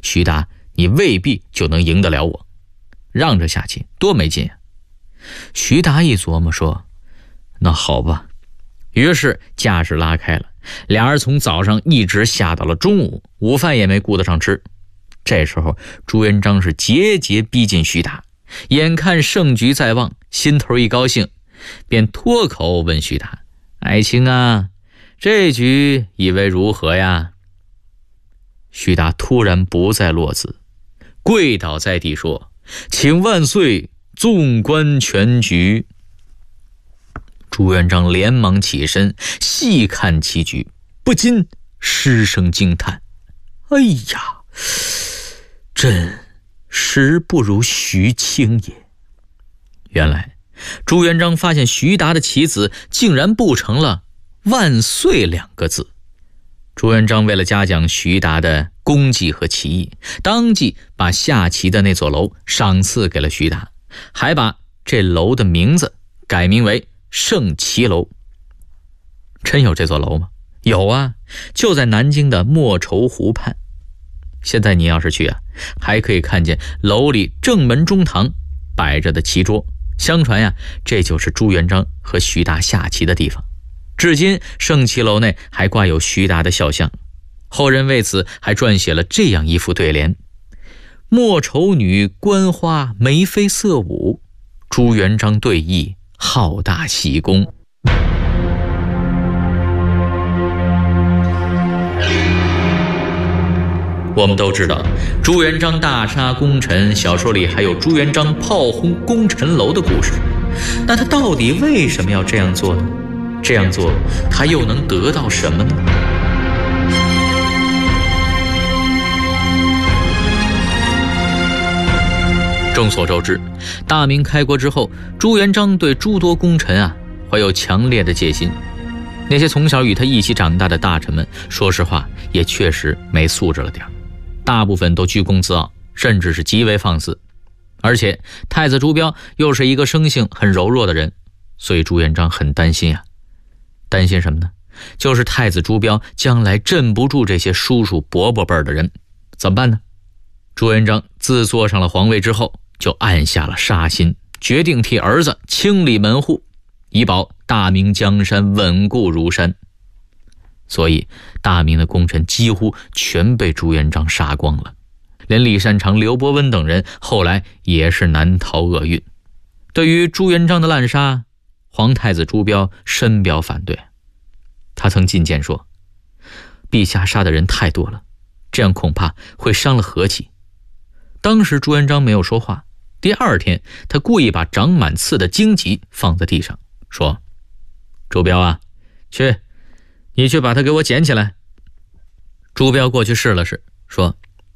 徐达，你未必就能赢得了我，让着下棋多没劲啊。徐达一琢磨说，那好吧。于是架势拉开了，俩人从早上一直下到了中午，午饭也没顾得上吃。这时候朱元璋是节节逼近徐达，眼看胜局在望，心头一高兴，便脱口问徐达，爱卿啊，这局以为如何呀？徐达突然不再落子，跪倒在地说，请万岁纵观全局。朱元璋连忙起身细看棋局，不禁失声惊叹，哎呀，朕实不如徐卿也。原来朱元璋发现徐达的棋子竟然布成了万岁两个字。朱元璋为了嘉奖徐达的功绩和棋艺，当即把下棋的那座楼赏赐给了徐达，还把这楼的名字改名为圣棋楼。真有这座楼吗？有啊，就在南京的莫愁湖畔。现在你要是去啊，还可以看见楼里正门中堂摆着的棋桌，相传呀，这就是朱元璋和徐达下棋的地方。至今圣棋楼内还挂有徐达的肖像，后人为此还撰写了这样一副对联，莫愁女观花眉飞色舞，朱元璋对弈好大喜功。我们都知道朱元璋大杀功臣，小说里还有朱元璋炮轰功臣楼的故事。那他到底为什么要这样做呢？这样做他又能得到什么呢？众所周知，大明开国之后，朱元璋对诸多功臣怀有强烈的戒心。那些从小与他一起长大的大臣们，说实话也确实没素质了点，大部分都居功自傲，甚至是极为放肆。而且太子朱标又是一个生性很柔弱的人，所以朱元璋很担心啊。担心什么呢？就是太子朱标将来镇不住这些叔叔伯伯辈的人，怎么办呢？朱元璋自坐上了皇位之后，就暗下了杀心，决定替儿子清理门户，以保大明江山稳固如山。所以大明的功臣几乎全被朱元璋杀光了，连李善长、刘伯温等人后来也是难逃厄运。对于朱元璋的滥杀，皇太子朱标深表反对。他曾进谏说，陛下杀的人太多了，这样恐怕会伤了和气。当时朱元璋没有说话，第二天他故意把长满刺的荆棘放在地上，说，朱标啊，你去把它给我捡起来。朱标过去试了试，说，